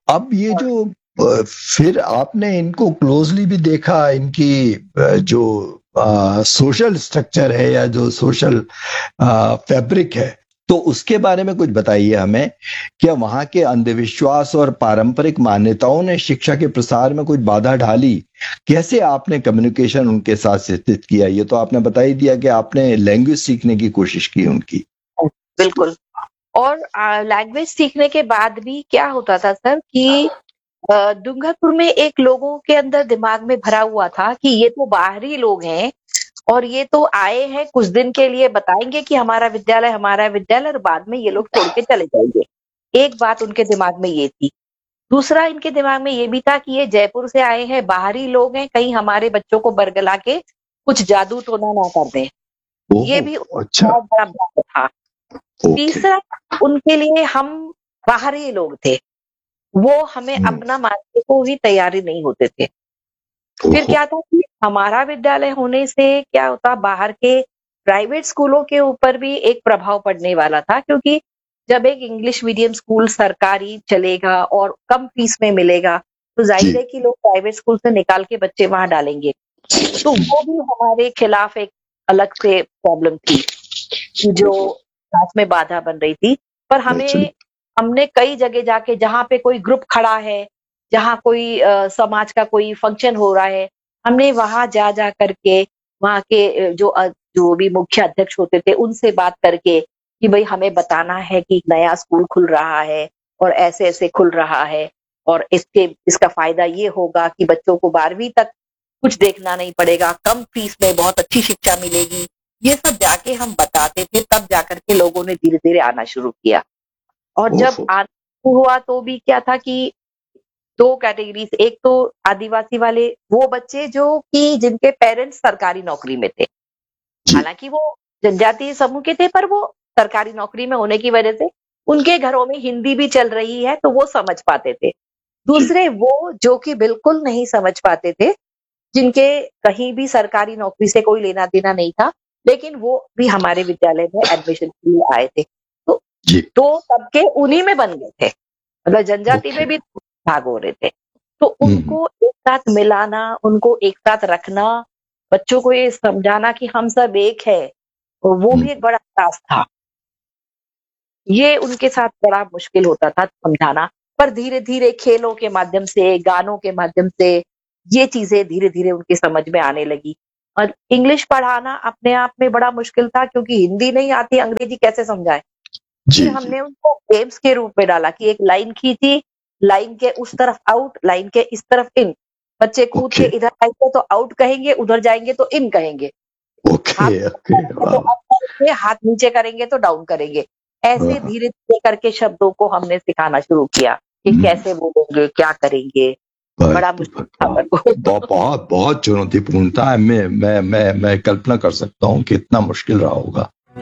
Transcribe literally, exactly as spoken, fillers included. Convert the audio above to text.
अब ये और जो अ, फिर आपने इनको क्लोजली भी देखा, इनकी अ, जो सोशल स्ट्रक्चर है या जो सोशल फैब्रिक है, तो उसके बारे में कुछ बताइए हमें। क्या वहां के अंधविश्वास और पारंपरिक मान्यताओं ने शिक्षा के प्रसार में कुछ बाधा डाली? कैसे आपने कम्युनिकेशन उनके साथ स्थित किया? ये तो आपने बता ही दिया कि आपने लैंग्वेज सीखने की कोशिश की उनकी। बिल्कुल। और लैंग्वेज सीखने के बाद भी क्या होता था सर कि अ, दुंगापुर में एक लोगों के अंदर दिमाग में भरा हुआ था कि ये तो बाहरी लोग हैं और ये तो आए हैं कुछ दिन के लिए, बताएंगे कि हमारा विद्यालय हमारा विद्यालय, और बाद में ये लोग छोड़ के चले जाएंगे। एक बात उनके दिमाग में ये थी। दूसरा इनके दिमाग में ये भी था कि ये जयपुर से आए हैं, बाहरी लोग हैं, कहीं हमारे बच्चों को बरगला के कुछ जादू टोना ना कर दें। ये ओहो। भी अच्छा। बहुत बड़ा भ्रम था। ओके। तीसरा, उनके लिए हम बाहरी लोग थे, वो हमें हम्म। अपना मानने को भी तैयारी नहीं होते थे। फिर ओहो। क्या था कि हमारा विद्यालय होने से क्या होता, बाहर के प्राइवेट स्कूलों के ऊपर भी एक प्रभाव पड़ने वाला था, क्योंकि जब एक इंग्लिश मीडियम स्कूल सरकारी चलेगा और कम फीस में मिलेगा, तो जी। जाहिर है कि लोग प्राइवेट स्कूल से निकाल के बच्चे वहां डालेंगे। तो वो भी हमारे खिलाफ एक अलग से प्रॉब्लम थी, जो क्लास में बाधा बन रही थी। पर अच्छा। हमें हमने कई जगह जाके, जहाँ पे कोई ग्रुप खड़ा है, जहाँ कोई अ, समाज का कोई फंक्शन हो रहा है, हमने वहां जा जा करके वहां के अ, जो अ, जो भी मुख्य अध्यक्ष होते थे उनसे बात करके कि भाई हमें बताना है कि नया स्कूल खुल रहा है और ऐसे ऐसे खुल रहा है, और इसके इसका फायदा ये होगा कि बच्चों को बारहवीं तक कुछ देखना नहीं पड़ेगा, कम फीस में बहुत अच्छी शिक्षा मिलेगी। ये सब जाके हम बताते थे, तब जाकर के लोगों ने धीरे धीरे आना शुरू किया। और जब ओहो। आना शुरू हुआ तो भी क्या था कि दो कैटेगरीज, एक तो आदिवासी वाले वो बच्चे जो कि जिनके पेरेंट्स सरकारी नौकरी में थे, जी। हालांकि वो जनजातीय समूह के थे, पर वो सरकारी नौकरी में होने की वजह से उनके घरों में हिंदी भी चल रही है तो वो समझ पाते थे। जी। दूसरे वो जो कि बिल्कुल नहीं समझ पाते थे, जिनके कहीं भी सरकारी नौकरी से कोई लेना देना नहीं था, लेकिन वो भी हमारे विद्यालय में एडमिशन के लिए आए थे। तो जी। दो तबके उन्हीं में बन गए थे, मतलब जनजाति ओके। में भी भाग हो रहे थे। तो हम्म। उनको एक साथ मिलाना, उनको एक साथ रखना, बच्चों को ये समझाना कि हम सब एक है, वो भी एक हम्म। बड़ा टास्क था। ये उनके साथ बड़ा मुश्किल होता था समझाना। पर धीरे धीरे खेलों के माध्यम से, गानों के माध्यम से ये चीजें धीरे धीरे उनके समझ में आने लगी। और इंग्लिश पढ़ाना अपने आप में बड़ा मुश्किल था, क्योंकि हिंदी नहीं आती, अंग्रेजी कैसे समझाए। जी। फिर जी। हमने उनको गेम्स के रूप में डाला कि एक लाइन खींची, लाइन के उस तरफ आउट, लाइन के इस तरफ इन। बच्चे कूद के ओके। इधर आएंगे तो आउट कहेंगे, उधर जाएंगे तो इन कहेंगे। हाथ ओके। ओके। ऊपर करेंगे तो वाह। अप करेंगे, हाथ नीचे करेंगे तो डाउन करेंगे। ऐसे वाह। धीरे-धीरे करके शब्दों को हमने सिखाना शुरू किया कि हम्म। कैसे बोलेंगे, क्या करेंगे। वाह। बड़ा मुश्किल था वाह। पर वो। बहुत बहुत बहुत चुनौतीपूर्ण था। मैं मैं मैं मैं कल्पना कर सकता हूँ कि इतना मुश्किल रहा होगा।